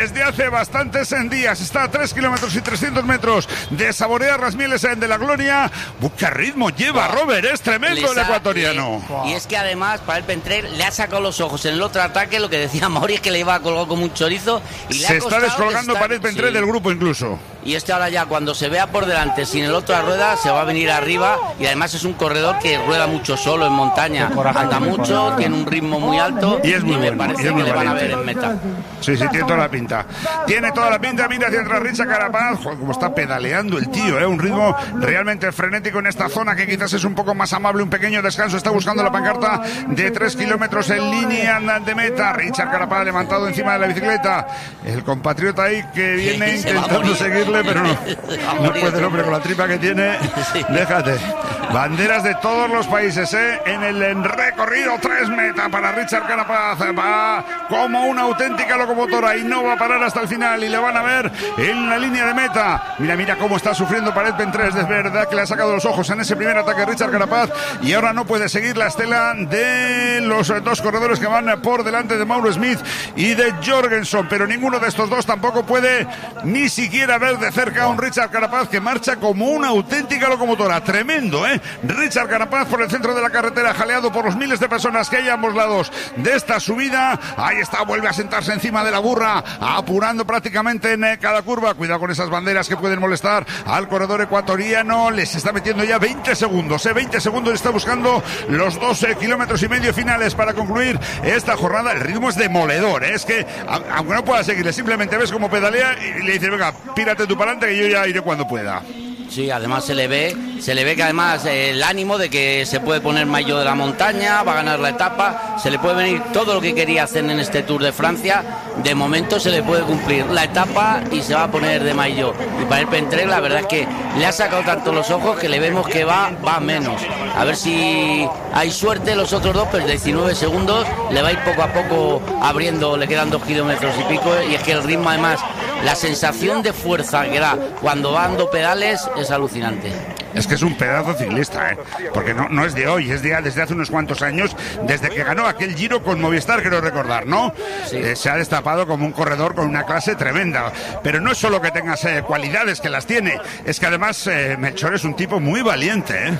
desde hace bastantes días. Está a 3 kilómetros y 300 metros de saborear las mieles de la gloria. ¡Qué ritmo lleva Robert! Es tremendo el ecuatoriano. Y es que además Paret Pentré le ha sacado los ojos en el otro ataque. Lo que decía Mauri es que le iba a colgar como un chorizo. Y se está descolgando Paret Pentré del grupo incluso. Y ahora ya cuando se vea por delante sin el otro a rueda se va a venir arriba. Y además es un corredor que rueda mucho solo en montaña. Anda mucho, tiene un ritmo muy alto. Y es muy me parece que le van a ver en meta. Sí, tiene toda la pinta. Tiene toda la pinta. Mira hacia atrás Richard Carapaz. Joder, cómo está pedaleando el tío, un ritmo realmente frenético en esta zona que quizás es un poco más amable. Un pequeño descanso. Está buscando la pancarta de 3 kilómetros en línea de meta. Richard Carapaz levantado encima de la bicicleta. El compatriota ahí que viene intentando seguirle, pero no puede el hombre con la tripa que tiene. Déjate. Banderas de todos los países, en el recorrido 3 meta para Richard Carapaz. Va como una auténtica locomotora y no va a parar hasta el final y le van a ver en la línea de meta. Mira cómo está sufriendo Paret Pentré. Es verdad que le ha sacado los ojos en ese primer ataque Richard Carapaz y ahora no puede seguir la estela de los dos corredores que van por delante de Mauro Smith y de Jorgenson, pero ninguno de estos dos tampoco puede ni siquiera ver de cerca a un Richard Carapaz que marcha como una auténtica locomotora. Tremendo, Richard Carapaz por el centro de la carretera, jaleado por los miles de personas que hay a ambos lados de esta subida. Ahí está, vuelve a sentarse encima de la burra, apurando prácticamente en cada curva. Cuidado con esas banderas que pueden molestar al corredor ecuatoriano. Les está metiendo ya 20 segundos, 20 segundos. Está buscando los 12 kilómetros y medio finales para concluir esta jornada. El ritmo es demoledor, es que aunque no pueda seguirle, simplemente ves cómo pedalea y le dice, venga, pírate tú para adelante que yo ya iré cuando pueda. Sí, además se le ve que además el ánimo de que se puede poner maillot de la montaña, va a ganar la etapa, se le puede venir todo lo que quería hacer en este Tour de Francia. De momento se le puede cumplir la etapa y se va a poner de maillot. Y para el Pentré la verdad es que le ha sacado tanto los ojos que le vemos que va menos. A ver si hay suerte los otros dos, pero 19 segundos le va a ir poco a poco abriendo, le quedan 2 kilómetros y pico, y es que el ritmo además, la sensación de fuerza que da cuando va dando pedales es alucinante. Es que es un pedazo ciclista, porque no es de hoy, es desde hace unos cuantos años, desde que ganó aquel Giro con Movistar, creo recordar, ¿no? Sí. Se ha destapado como un corredor con una clase tremenda, pero no es solo que tengas cualidades, que las tiene, es que además Melchor es un tipo muy valiente,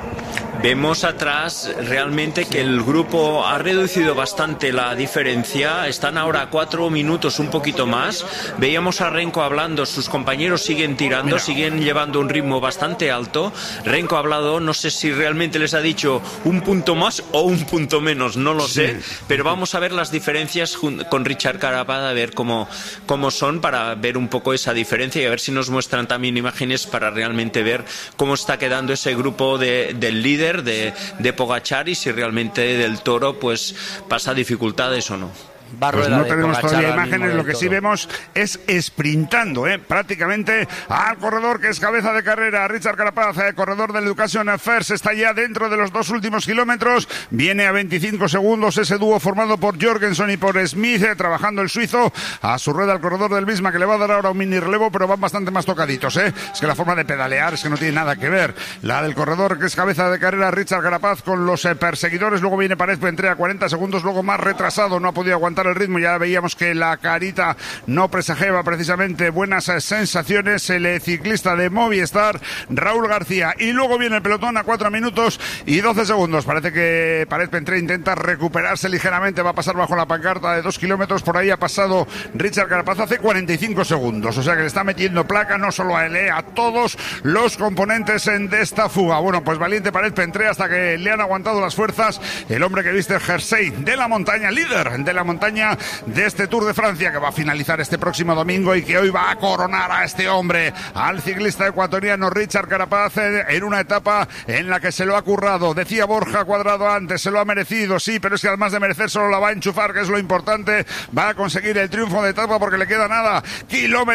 Vemos atrás realmente que el grupo ha reducido bastante la diferencia. Están ahora a 4 minutos, un poquito más. Veíamos a Renko hablando, sus compañeros siguen tirando, siguen llevando un ritmo bastante alto. Renko ha hablado, no sé si realmente les ha dicho un punto más o un punto menos, no lo sé. Pero vamos a ver las diferencias con Richard Carapaz, a ver cómo son, para ver un poco esa diferencia y a ver si nos muestran también imágenes para realmente ver cómo está quedando ese grupo del líder, de Pogačar, y si realmente del Toro pues pasa dificultades o no. Pues no tenemos todavía imágenes, lo que sí vemos es sprintando, prácticamente al corredor que es cabeza de carrera, Richard Carapaz, corredor del Education First, está ya dentro de los 2 últimos kilómetros, viene a 25 segundos ese dúo formado por Jorgenson y por Smith, trabajando el suizo a su rueda al corredor del Visma, que le va a dar ahora un mini relevo, pero van bastante más tocaditos, es que la forma de pedalear es que no tiene nada que ver, la del corredor que es cabeza de carrera, Richard Carapaz, con los perseguidores. Luego viene Paret Pentré a 40 segundos, luego más retrasado, no ha podido aguantar el ritmo. Ya veíamos que la carita no presagiaba precisamente buenas sensaciones. El ciclista de Movistar, Raúl García, y luego viene el pelotón a 4 minutos y 12 segundos. Parece que Paret Pentré intenta recuperarse ligeramente, va a pasar bajo la pancarta de 2 kilómetros. Por ahí ha pasado Richard Carapaz hace 45 segundos, o sea que le está metiendo placa no solo a él, a todos los componentes de esta fuga. Bueno, pues valiente Paret Pentré hasta que le han aguantado las fuerzas el hombre que viste el jersey de la montaña, líder de la montaña de este Tour de Francia, que va a finalizar este próximo domingo y que hoy va a coronar a este hombre, al ciclista ecuatoriano Richard Carapaz, en una etapa en la que se lo ha currado. Decía Borja Cuadrado antes, se lo ha merecido, sí, pero es que además de merecer solo la va a enchufar, que es lo importante. Va a conseguir el triunfo de etapa porque le queda nada, 1,3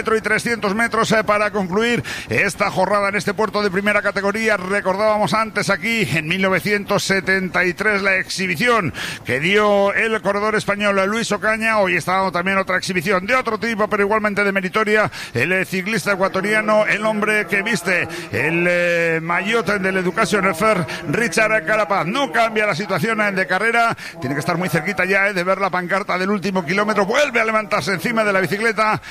kilómetros para concluir esta jornada en este puerto de primera categoría. Recordábamos antes aquí en 1973 la exhibición que dio el corredor español Luis Ocaña. Hoy está dando también otra exhibición de otro tipo, pero igualmente de meritoria, el ciclista ecuatoriano, el hombre que viste el maillot del Education First, Richard Carapaz. No cambia la situación de carrera, tiene que estar muy cerquita ya de ver la pancarta del último kilómetro. Vuelve a levantarse encima de la bicicleta